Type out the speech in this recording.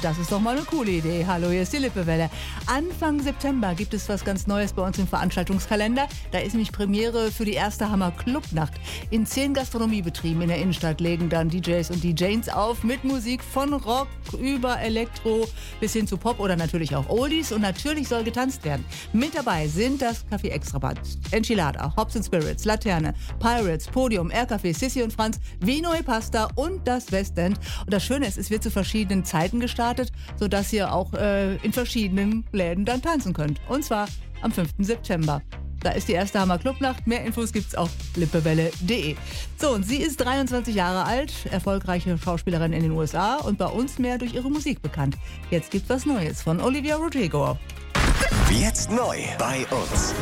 Das ist doch mal eine coole Idee. Hallo, hier ist die Lippewelle. Anfang September gibt es was ganz Neues bei uns im Veranstaltungskalender. Da ist nämlich Premiere für die erste Hammer Clubnacht. In 10 Gastronomiebetrieben in der Innenstadt legen dann DJs und DJs auf mit Musik von Rock über Elektro bis hin zu Pop oder natürlich auch Oldies. Und natürlich soll getanzt werden. Mit dabei sind das Café Extrabad, Enchilada, Hops & Spirits, Laterne, Pirates, Podium, R-Café, Sissi und Franz, Vino e Pasta und das Westend. Und das Schöne ist, es wird zu verschiedenen Zeiten gestartet, sodass ihr auch in verschiedenen Läden dann tanzen könnt. Und zwar am 5. September. Da ist die erste Hammer Clubnacht. Mehr Infos gibt's auf lippewelle.de. So, und sie ist 23 Jahre alt, erfolgreiche Schauspielerin in den USA und bei uns mehr durch ihre Musik bekannt. Jetzt gibt's was Neues von Olivia Rodrigo. Jetzt neu bei uns.